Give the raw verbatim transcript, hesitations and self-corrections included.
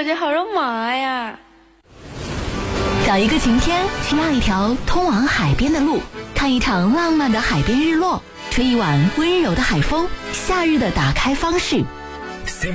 我觉得好肉麻呀。 找一个晴天需要一条通往海边的路，看一场浪漫的海边日落，吹一晚温柔的海风，夏日的打开方式。